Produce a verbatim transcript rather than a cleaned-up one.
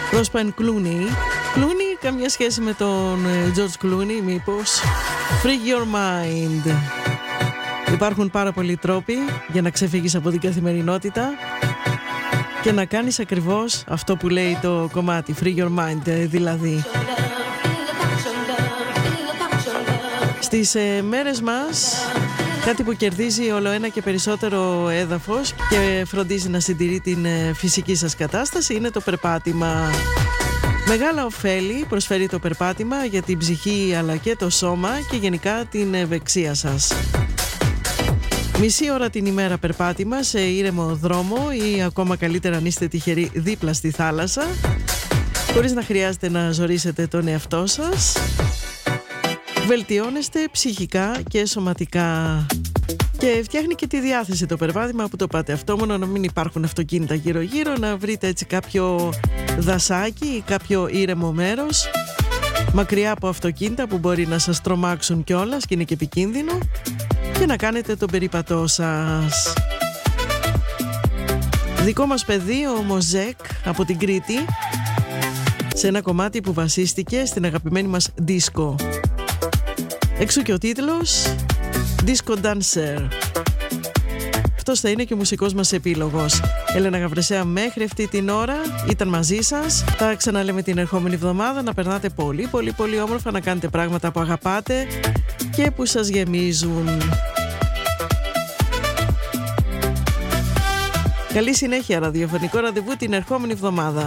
Πρόσπαν Κλούνι. Κλούνι, καμία σχέση με τον George Κλούνι, μήπως? Free your mind. Υπάρχουν πάρα πολλοί τρόποι για να ξεφύγεις από την καθημερινότητα και να κάνεις ακριβώς αυτό που λέει το κομμάτι, free your mind, δηλαδή. Στις ε, μέρες μας, κάτι που κερδίζει όλο ένα και περισσότερο έδαφος και φροντίζει να συντηρεί την ε, φυσική σας κατάσταση είναι το περπάτημα. Μεγάλα ωφέλη προσφέρει το περπάτημα για την ψυχή αλλά και το σώμα και γενικά την ευεξία σας. Μισή ώρα την ημέρα περπάτημα σε ήρεμο δρόμο ή ακόμα καλύτερα αν είστε τυχεροί δίπλα στη θάλασσα, χωρίς να χρειάζεται να ζορίσετε τον εαυτό σας. Βελτιώνεστε ψυχικά και σωματικά και φτιάχνει και τη διάθεση το περπάτημα που το πάτε αυτό, μόνο να μην υπάρχουν αυτοκίνητα γύρω γύρω, να βρείτε έτσι κάποιο δασάκι ή κάποιο ήρεμο μέρος μακριά από αυτοκίνητα που μπορεί να σας τρομάξουν κιόλας και είναι και επικίνδυνο, και να κάνετε τον περίπατό σας. Δικό μας παιδί, ο Μοζέκ από την Κρήτη, σε ένα κομμάτι που βασίστηκε στην αγαπημένη μας disco. Εξού και ο τίτλος Disco Dancer. Αυτός θα είναι και ο μουσικός μας επίλογος. Έλενα Γαβρεσέα μέχρι αυτή την ώρα ήταν μαζί σας. Θα ξαναλέμε την ερχόμενη εβδομάδα. Να περνάτε πολύ πολύ πολύ όμορφα, να κάνετε πράγματα που αγαπάτε και που σας γεμίζουν. Καλή συνέχεια, ραδιοφωνικό ραντεβού την ερχόμενη εβδομάδα.